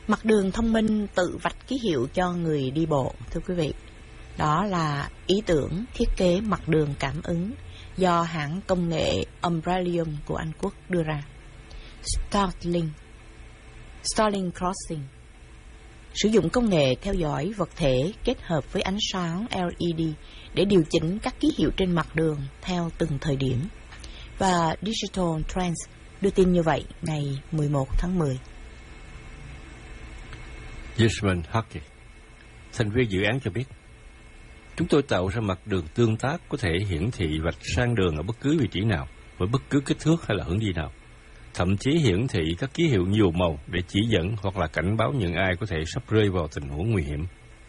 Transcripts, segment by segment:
Mặt đường thông minh tự vạch ký hiệu cho người đi bộ, thưa quý vị. Đó là ý tưởng thiết kế mặt đường cảm ứng do hãng công nghệ Umbrellium của Anh Quốc đưa ra. Starling Crossing sử dụng công nghệ theo dõi vật thể kết hợp với ánh sáng LED để điều chỉnh các ký hiệu trên mặt đường theo từng thời điểm. Và Digital Trends đưa tin như vậy ngày 11 tháng 10. Yasmin Haki, thành viên dự án cho biết, chúng tôi tạo ra mặt đường tương tác có thể hiển thị vạch sang đường ở bất cứ vị trí nào, với bất cứ kích thước hay là hướng đi nào. Thậm chí hiển thị các ký hiệu nhiều màu để chỉ dẫn hoặc là cảnh báo những ai có thể sắp rơi vào tình huống nguy hiểm.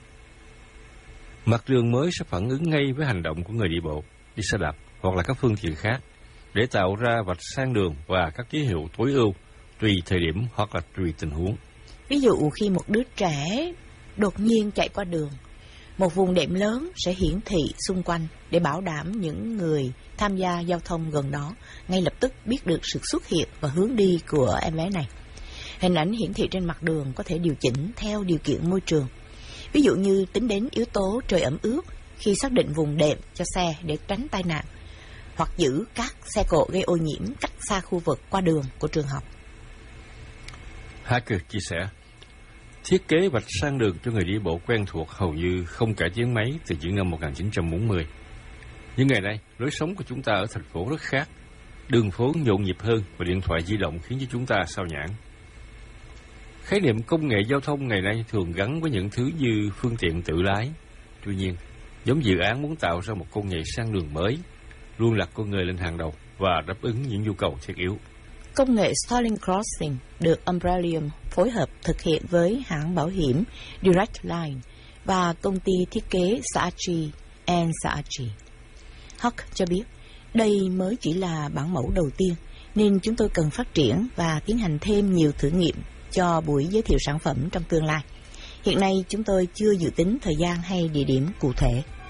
Mặt đường mới sẽ phản ứng ngay với hành động của người đi bộ, đi xe đạp hoặc là các phương tiện khác để tạo ra vạch sang đường và các ký hiệu tối ưu tùy thời điểm hoặc là tùy tình huống. Ví dụ khi một đứa trẻ đột nhiên chạy qua đường, một vùng đệm lớn sẽ hiển thị xung quanh để bảo đảm những người tham gia giao thông gần đó ngay lập tức biết được sự xuất hiện và hướng đi của em bé này. Hình ảnh hiển thị trên mặt đường có thể điều chỉnh theo điều kiện môi trường. Ví dụ như tính đến yếu tố trời ẩm ướt khi xác định vùng đệm cho xe để tránh tai nạn, hoặc giữ các xe cộ gây ô nhiễm cách xa khu vực qua đường của trường học. Hacker chia sẻ, thiết kế vạch sang đường cho người đi bộ quen thuộc hầu như không cải tiến mấy từ những năm 1940. Nhưng ngày nay, lối sống của chúng ta ở thành phố rất khác. Đường phố nhộn nhịp hơn và điện thoại di động khiến cho chúng ta sao nhãng. Khái niệm công nghệ giao thông ngày nay thường gắn với những thứ như phương tiện tự lái. Tuy nhiên, nhóm dự án muốn tạo ra một công nghệ sang đường mới, luôn đặt con người lên hàng đầu và đáp ứng những nhu cầu thiết yếu. Công nghệ Starling Crossing được Umbrellium phối hợp thực hiện với hãng bảo hiểm Direct Line và công ty thiết kế Saatchi & Saatchi. Huck cho biết, đây mới chỉ là bản mẫu đầu tiên, nên chúng tôi cần phát triển và tiến hành thêm nhiều thử nghiệm cho buổi giới thiệu sản phẩm trong tương lai. Hiện nay chúng tôi chưa dự tính thời gian hay địa điểm cụ thể.